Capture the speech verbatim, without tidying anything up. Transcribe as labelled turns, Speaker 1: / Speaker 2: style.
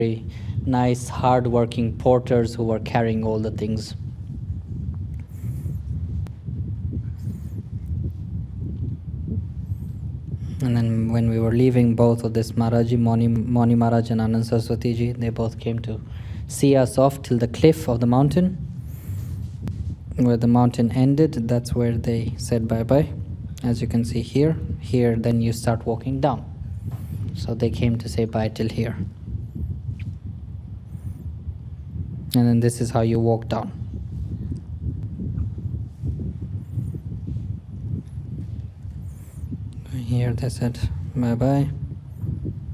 Speaker 1: very nice, hard-working porters who were carrying all the things. And then when we were leaving, both of this Maharaji, Moni, Moni Maharaj and Anand Saraswati ji, they both came to see us off till the cliff of the mountain. Where the mountain ended, that's where they said bye-bye. As you can see here, here then you start walking down. So they came to say bye till here. And then this is how you walk down. Here they said bye-bye.